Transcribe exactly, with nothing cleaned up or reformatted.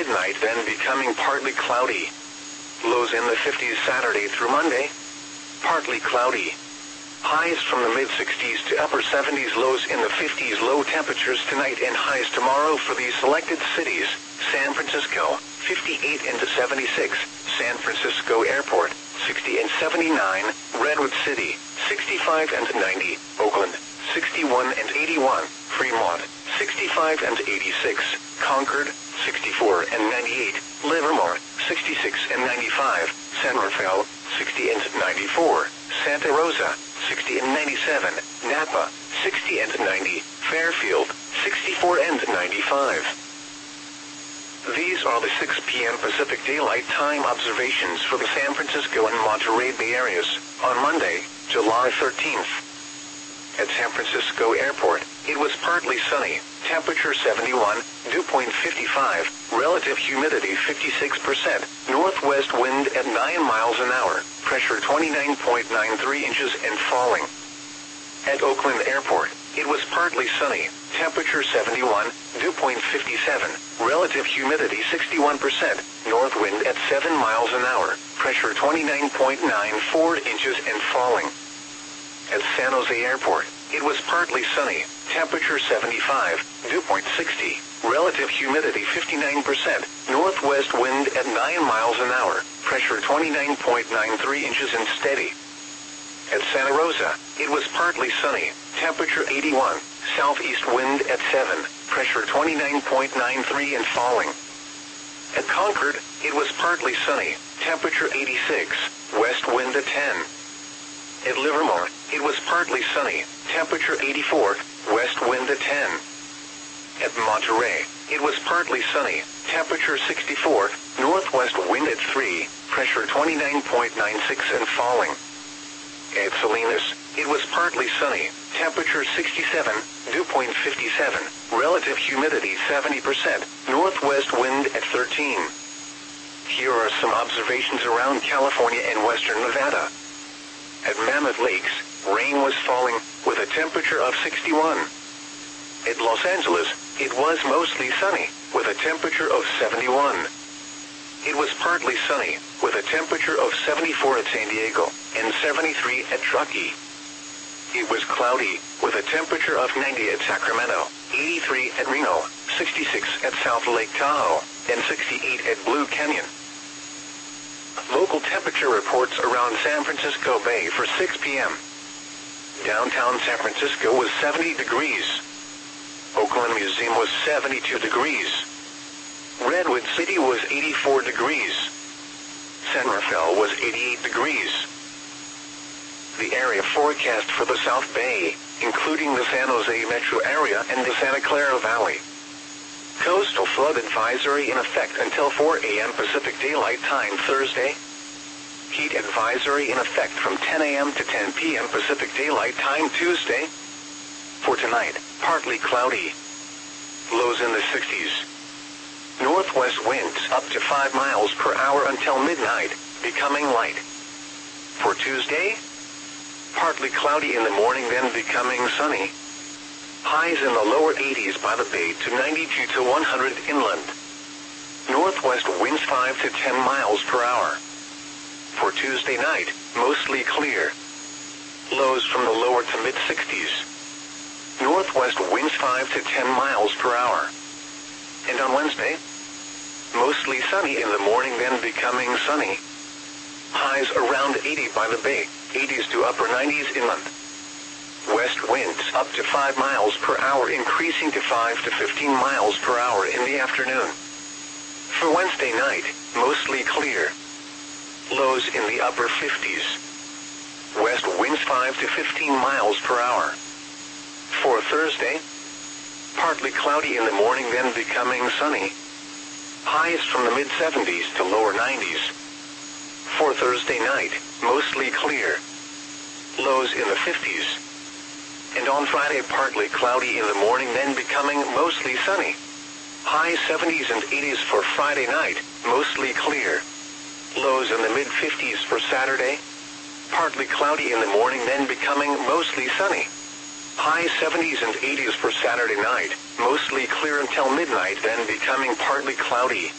midnight, then becoming partly cloudy. Lows in the fifties Saturday through Monday. Partly cloudy. Highs from the mid-sixties to upper seventies, lows in the fifties. Low temperatures tonight and highs tomorrow for these selected cities: San Francisco, fifty-eight and seventy-six, San Francisco Airport, sixty and seventy-nine, Redwood City, sixty-five and ninety, Oakland, sixty-one and eighty-one, Fremont, sixty-five and eighty-six, Concord, sixty-four and ninety-eight, Livermore, sixty-six and ninety-five, San Rafael, sixty and ninety-four, Santa Rosa, sixty and ninety-seven, Napa, sixty and ninety, Fairfield, sixty-four and ninety-five. These are the six p m Pacific Daylight Time observations for the San Francisco and Monterey Bay areas on Monday, July thirteenth. At San Francisco Airport, it was partly sunny, temperature seventy-one, dew point fifty-five, relative humidity fifty-six percent, northwest wind at nine miles an hour, pressure twenty-nine point nine three inches and falling. At Oakland Airport, it was partly sunny, temperature seventy-one, dew point fifty-seven, relative humidity sixty-one percent, north wind at seven miles an hour, pressure twenty-nine point nine four inches and falling. At San Jose Airport, it was partly sunny, temperature seventy-five, dew point sixty, relative humidity fifty-nine percent, northwest wind at nine miles an hour, pressure twenty-nine point nine three inches and steady. At Santa Rosa, it was partly sunny, temperature eighty-one, southeast wind at seven, pressure twenty-nine point nine three and falling. At Concord, it was partly sunny, temperature eighty-six, west wind at ten. At Livermore, it was partly sunny, temperature eighty-four, west wind at ten. At Monterey, it was partly sunny, temperature sixty-four, northwest wind at three, pressure twenty-nine point nine six and falling. At Salinas, it was partly sunny, temperature sixty-seven, dew point fifty-seven, relative humidity seventy percent, northwest wind at thirteen. Here are some observations around California and western Nevada. At Mammoth Lakes, rain was falling, with a temperature of sixty-one. At Los Angeles, it was mostly sunny, with a temperature of seventy-one. It was partly sunny, with a temperature of seventy-four at San Diego, and seventy-three at Truckee. It was cloudy, with a temperature of ninety at Sacramento, eighty-three at Reno, sixty-six at South Lake Tahoe, and sixty-eight at Blue Canyon. Local temperature reports around San Francisco Bay for six p m Downtown San Francisco was seventy degrees. Oakland Museum was seventy-two degrees. Redwood City was eighty-four degrees. San Rafael was eighty-eight degrees. The area forecast for the South Bay, including the San Jose metro area and the Santa Clara Valley. Coastal flood advisory in effect until four a m Pacific Daylight Time Thursday. Heat advisory in effect from ten a m to ten p m Pacific Daylight Time Tuesday. For tonight, partly cloudy. Lows in the sixties. Northwest winds up to five miles per hour until midnight, becoming light. For Tuesday, partly cloudy in the morning, then becoming sunny. Highs in the lower eighties by the Bay to ninety-two to one hundred inland. Northwest winds five to ten miles per hour. For Tuesday night, mostly clear. Lows from the lower to mid-sixties. Northwest winds five to ten miles per hour. And on Wednesday, mostly sunny in the morning, then becoming sunny. Highs around eighty by the Bay, eighties to upper nineties inland. West winds up to five miles per hour, increasing to five to fifteen miles per hour in the afternoon. For Wednesday night, mostly clear. Lows in the upper fifties. West winds five to fifteen miles per hour. For Thursday, partly cloudy in the morning, then becoming sunny. Highs from the mid-seventies to lower nineties. For Thursday night, mostly clear. Lows in the fifties. And on Friday, partly cloudy in the morning, then becoming mostly sunny. High seventies and eighties for Friday night, mostly clear. Lows in the mid-fifties for Saturday. Partly cloudy in the morning, then becoming mostly sunny. High seventies and eighties for Saturday night, mostly clear until midnight, then becoming partly cloudy.